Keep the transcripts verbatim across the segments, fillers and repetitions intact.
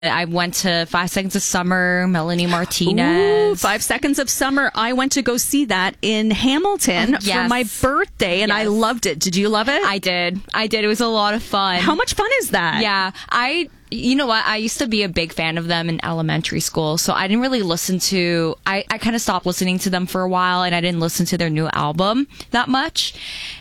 I went to Five Seconds of Summer, Melanie Martinez. Ooh, Five Seconds of Summer. I went to go see that in Hamilton Oh, yes. for my birthday, and Yes. I loved it. Did you love it? I did. I did. It was a lot of fun. How much fun is that? Yeah. I, you know what? I used to be a big fan of them in elementary school, so I didn't really listen to, I, I kind of stopped listening to them for a while, and I didn't listen to their new album that much.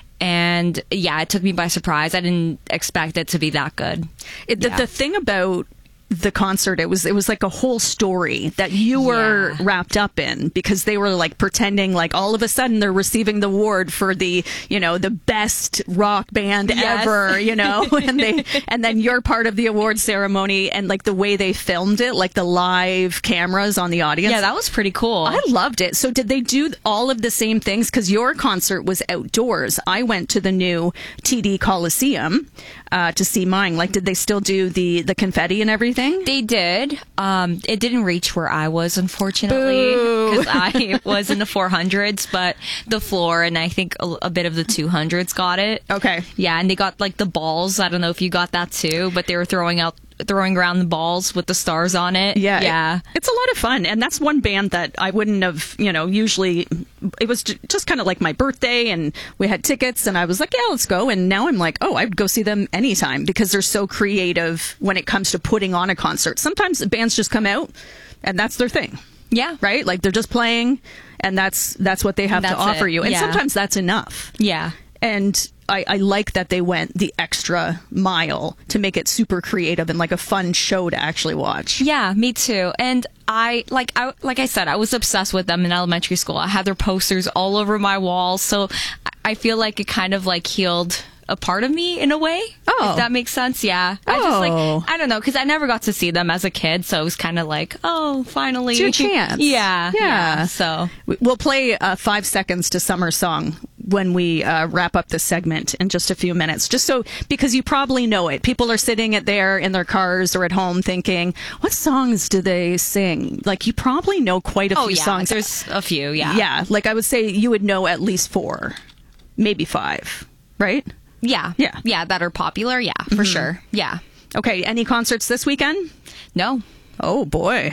And yeah, it took me by surprise. I didn't expect it to be that good. It, the, Yeah. the thing about the concert, it was it was like a whole story that you were Yeah. wrapped up in, because they were like pretending like all of a sudden they're receiving the award for the, you know, the best rock band Yes. ever, you know, and they and then you're part of the award ceremony, and like the way they filmed it, like the live cameras on the audience. Yeah, that was pretty cool. I loved it. So did they do all of the same things? Because your concert was outdoors. I went to the new T D Coliseum uh, to see mine. Like, did they still do the, the confetti and everything? They did. Um, it didn't reach where I was, unfortunately, Boo. because I was in the four hundreds, but the floor and I think a, a bit of the two hundreds got it. Okay. Yeah, and they got like the balls. I don't know if you got that too, but they were throwing out throwing around the balls with the stars on it. Yeah. Yeah. It- it's a lot of fun. And that's one band that I wouldn't have, you know, usually it was ju- just kind of like my birthday, and we had tickets, and I was like, yeah, let's go. And now I'm like, oh, I'd go see them anytime, because they're so creative when it comes to putting on a concert. Sometimes the bands just come out and that's their thing. Yeah. Right? Like they're just playing, and that's that's what they have to That's offer it. you. And Yeah. sometimes that's enough. Yeah. And I, I like that they went the extra mile to make it super creative and like a fun show to actually watch. Yeah, me too. And I like I like I said, I was obsessed with them in elementary school. I had their posters all over my walls, so I feel like it kind of like healed a part of me in a way. Oh. If that makes sense. Yeah. I just Oh. like I don't know, because I never got to see them as a kid, so it was kind of like, oh, finally, It's your chance. yeah, Yeah. So We- We'll play uh, Five Seconds to Summer song when we uh, wrap up this segment in just a few minutes. Just so, because you probably know it. People are sitting at there in their cars or at home thinking, what songs do they sing? Like, you probably know quite a oh few yeah, songs. there's a few. Yeah. Yeah, like I would say you would know at least four, maybe five, right? Yeah. Yeah. Yeah. That are popular. Yeah, for sure. Yeah. Okay, any concerts this weekend? No. Oh boy.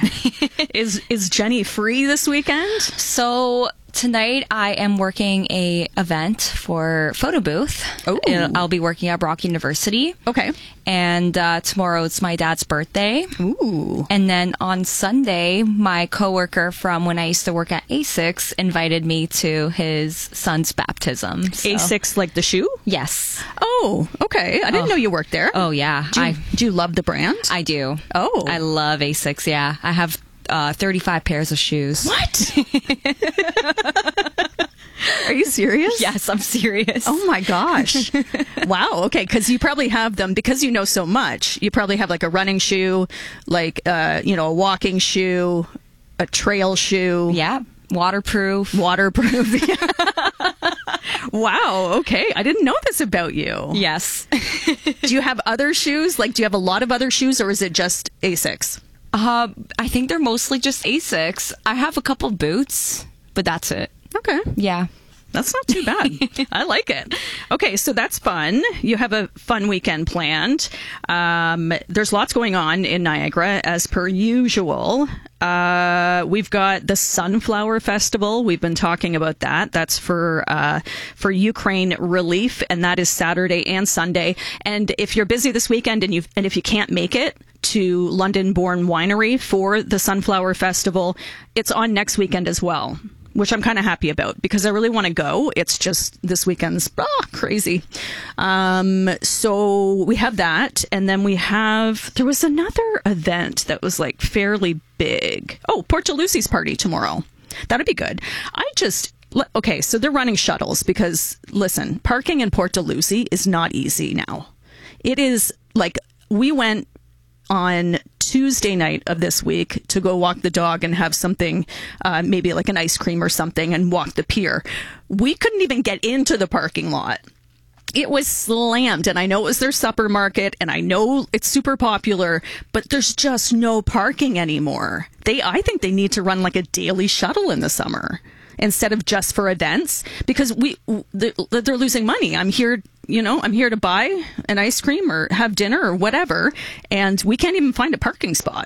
is is Jenny free this weekend? So tonight I am working a event for Photo Booth. Ooh. Uh, I'll be working at Brock University. Okay. And uh, tomorrow it's my dad's birthday. Ooh. And then on Sunday, my coworker from when I used to work at ASICS invited me to his son's baptism. So- Asics, like the shoe? Yes. Oh, okay. I didn't Oh. know you worked there. Oh yeah. Do you, I do you love the brand? I do. Oh. I love ASICS. Yeah. I have uh, thirty-five pairs of shoes. What? Are you serious? Yes, I'm serious. Oh my gosh. Wow. Okay. Because you probably have them, because you know so much. You probably have like a running shoe, like, uh, you know, a walking shoe, a trail shoe. Yeah. Waterproof. Waterproof. Wow. Okay. I didn't know this about you. Yes. Do you have other shoes? Like, do you have a lot of other shoes, or is it just Asics? Uh, I think they're mostly just Asics. I have a couple boots, but that's it. Okay. Yeah. That's not too bad. I like it. Okay, so that's fun. You have a fun weekend planned. Um, there's lots going on in Niagara, as per usual. Uh, we've got the Sunflower Festival. We've been talking about that. That's for uh, for Ukraine relief, and that is Saturday and Sunday. And if you're busy this weekend and you and if you can't make it to London Born Winery for the Sunflower Festival, it's on next weekend as well, which I'm kind of happy about, because I really want to go. It's just this weekend's ah, crazy. Um, so we have that. And then we have, there was another event that was like fairly big. Oh, Port Lucy's party tomorrow. That'd be good. I just, okay, so they're running shuttles because, listen, parking in Port Lucy is not easy now. It is like, we went on Tuesday night of this week to go walk the dog and have something, uh, maybe like an ice cream or something, and walk the pier. We couldn't even get into the parking lot. It was slammed, and I know it was their supper market, and I know it's super popular, but there's just no parking anymore. They, I think they need to run like a daily shuttle in the summer. instead of just for events, because we they're, they're losing money. I'm here, you know, I'm here to buy an ice cream or have dinner or whatever, and we can't even find a parking spot.